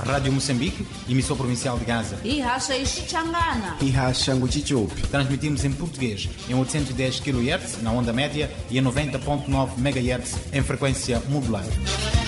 Rádio Moçambique, emissor provincial de Gaza. Ihasha Ixicangana. Ihasha Nguchichupi. Transmitimos em português em 810 kHz na onda média e em 90.9 MHz em frequência modular.